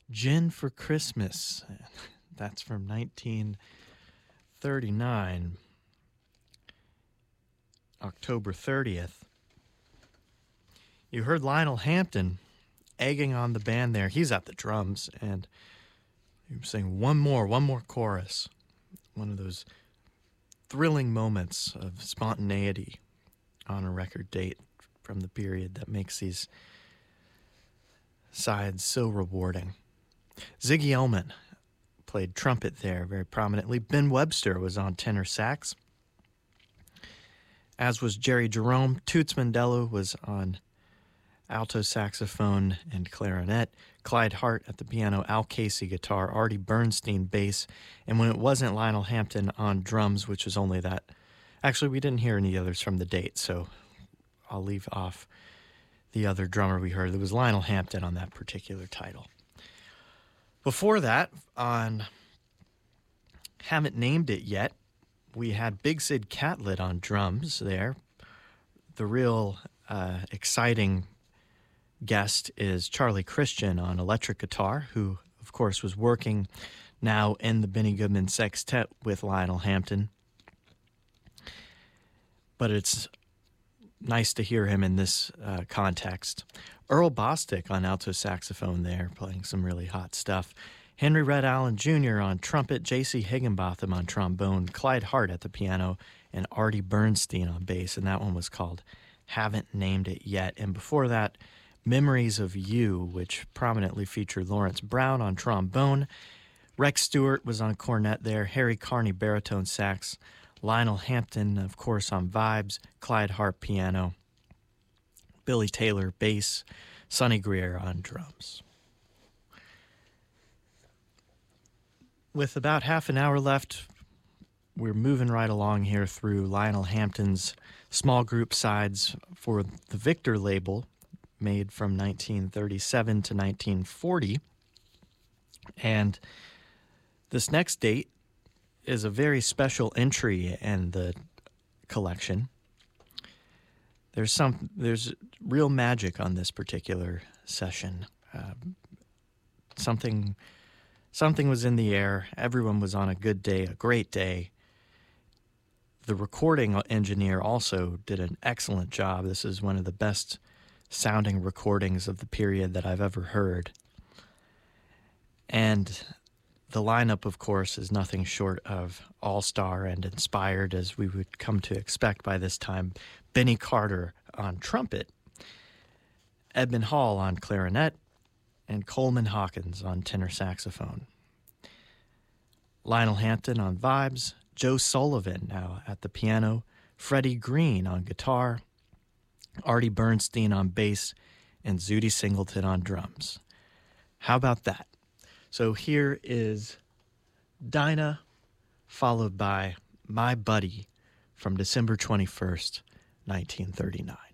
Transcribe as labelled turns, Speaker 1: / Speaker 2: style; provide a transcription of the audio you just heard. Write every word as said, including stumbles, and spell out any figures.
Speaker 1: Gin for Christmas. That's from nineteen thirty-nine, October thirtieth. You heard Lionel Hampton egging on the band there. He's at the drums, and he was saying one more, one more chorus. One of those thrilling moments of spontaneity on a record date from the period that makes these sides so rewarding. Ziggy Elman played trumpet there very prominently. Ben Webster was on tenor sax, as was Jerry Jerome. Toots Mandello was on alto saxophone and clarinet. Clyde Hart at the piano, Al Casey guitar, Artie Bernstein bass, and when it wasn't Lionel Hampton on drums, which was only that. Actually, we didn't hear any others from the date, so I'll leave off the other drummer we heard. There was Lionel Hampton on that particular title. Before that, on Haven't Named It Yet, we had Big Sid Catlett on drums there. The real uh, exciting guest is Charlie Christian on electric guitar, who, of course, was working now in the Benny Goodman Sextet with Lionel Hampton. But it's nice to hear him in this uh, context. Earl Bostic on alto saxophone there, playing some really hot stuff. Henry Red Allen Junior on trumpet, J C Higginbotham on trombone, Clyde Hart at the piano, and Artie Bernstein on bass, and that one was called Haven't Named It Yet. And before that, Memories of You, which prominently featured Lawrence Brown on trombone. Rex Stewart was on cornet there, Harry Carney baritone sax, Lionel Hampton, of course, on vibes, Clyde Hart piano, Billy Taylor bass, Sonny Greer on drums. With about half an hour left, we're moving right along here through Lionel Hampton's small group sides for the Victor label, made from nineteen thirty-seven to nineteen forty. And this next date is a very special entry in the collection. There's some, there's real magic on this particular session. Uh, something, something was in the air. Everyone was on a good day, a great day. The recording engineer also did an excellent job. This is one of the best sounding recordings of the period that I've ever heard. And the lineup, of course, is nothing short of all-star and inspired, as we would come to expect by this time. Benny Carter on trumpet, Edmund Hall on clarinet, and Coleman Hawkins on tenor saxophone. Lionel Hampton on vibes, Joe Sullivan now at the piano, Freddie Green on guitar, Artie Bernstein on bass, and Zutty Singleton on drums. How about that? So here is Dinah, followed by My Buddy from December twenty-first, nineteen thirty-nine.